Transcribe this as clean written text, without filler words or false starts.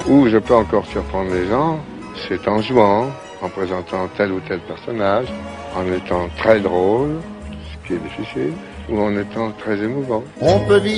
Où je peux encore surprendre les gens, c'est en jouant, en présentant tel ou tel personnage, en étant très drôle, ce qui est difficile, ou en étant très émouvant. On peut vivre